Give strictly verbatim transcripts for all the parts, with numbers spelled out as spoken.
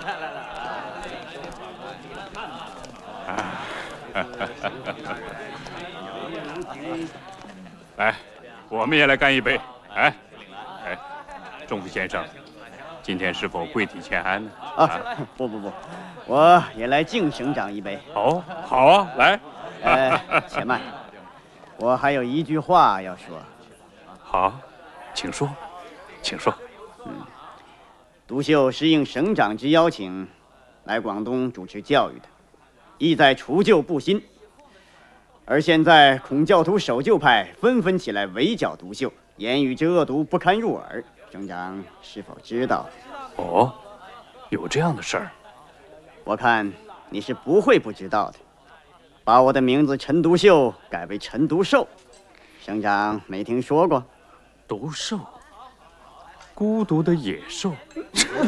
来，我们也来干一杯。哎，哎，仲甫先生，今天是否跪体欠安呢？ 啊，不不不，我也来敬省长一杯。 哦，好啊，来。 哎，且慢，我还有一句话要说。 好，请说，请说。 嗯，独秀是应省长之邀请，来广东主持教育的，意在除旧布新。而现在孔教徒守旧派纷纷起来围剿独秀，言语之恶毒不堪入耳，省长是否知道？ 哦，有这样的事儿？ 我看你是不会不知道的。把我的名字陈独秀改为陈独寿，省长没听说过？ 独寿，孤独的野兽。没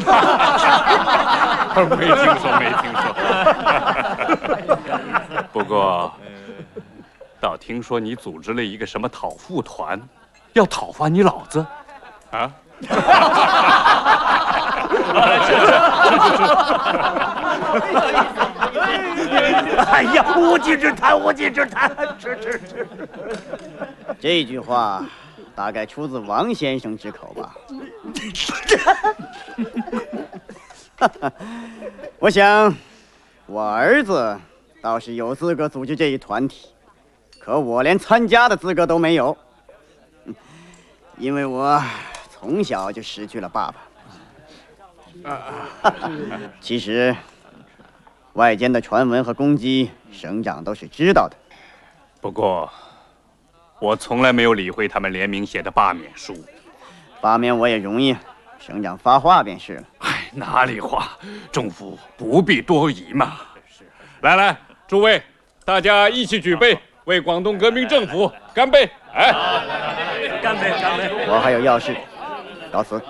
听说，没听说。不过，倒听说你组织了一个什么讨父团，要讨伐你老子，啊？ 哎呀，无稽之谈，无稽之谈！吃吃吃！ 这句话大概出自王先生之口吧？我想，我儿子倒是有资格组织这一团体，可我连参加的资格都没有，因为我从小就失去了爸爸。其实，外间的传闻和攻击，省长都是知道的。 不过，我从来没有理会他们联名写的罢免书。 罢免我也容易，省长发话便是了。 哎，哪里话，仲甫不必多疑嘛。来来，诸位，大家一起举杯，为广东革命政府干杯！哎， 干杯，干杯！ 我还有要事，告辞。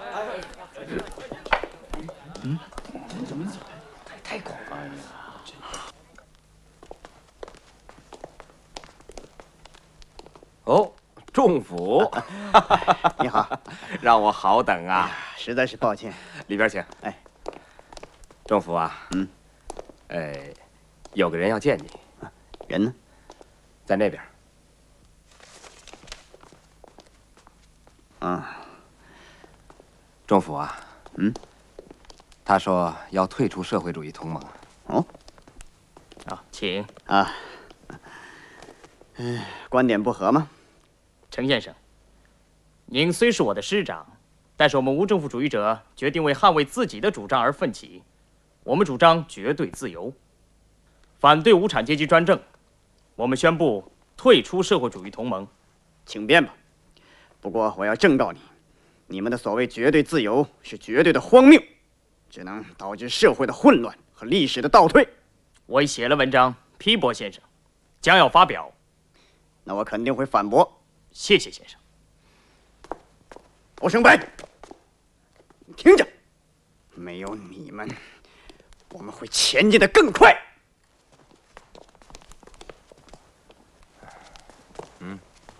嗯，怎么太广了？哦，仲甫， 你好， 让我好等啊！ 实在是抱歉。 里边请。 哎， 仲甫啊， 嗯， 哎，有个人要见你。 人呢？ 在那边。 啊， 仲甫啊， 嗯。 他说要退出社会主义同盟。 哦， 啊，请啊。嗯，观点不合吗？ 程先生，您虽是我的师长，但是我们无政府主义者决定为捍卫自己的主张而奋起。我们主张绝对自由，反对无产阶级专政。我们宣布退出社会主义同盟。 请便吧。不过我要正告你，你们的所谓绝对自由是绝对的荒谬。只能导致社会的混乱和历史的倒退。 我已写了文章批驳先生，将要发表。 那我肯定会反驳。 谢谢先生。 欧胜白，你听着，没有你们，我们会前进得更快。 嗯。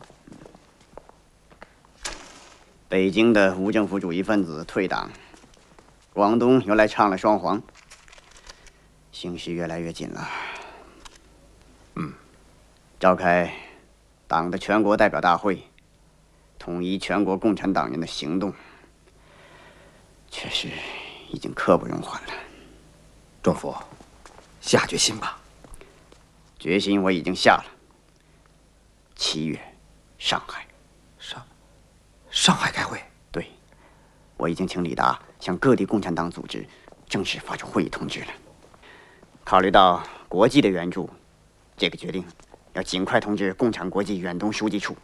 北京的无政府主义分子退党。广东又来唱了双簧，形势越来越紧了。 嗯， 召开党的全国代表大会，统一全国共产党人的行动，确实已经刻不容缓了。 仲甫，下决心吧。 决心我已经下了。七月，上海， 上上海开会。 对，我已经请李达向各地共产党组织正式发出会议通知了。考虑到国际的援助，这个决定要尽快通知共产国际远东书记处。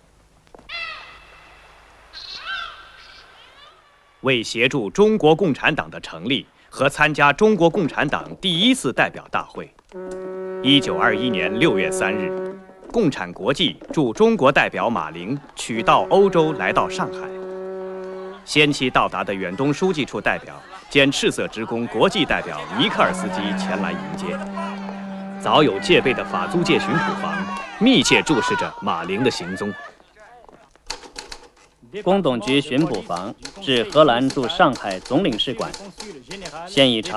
为协助中国共产党的成立和参加中国共产党第一次代表大会，一九二一年六月三日，共产国际驻中国代表马林取道欧洲来到上海。先期到达的远东书记处代表兼赤色职工国际代表尼克尔斯基前来迎接。早有戒备的法租界巡捕房密切注视着马林的行踪。 工董局巡捕房是荷兰驻上海总领事馆，现已查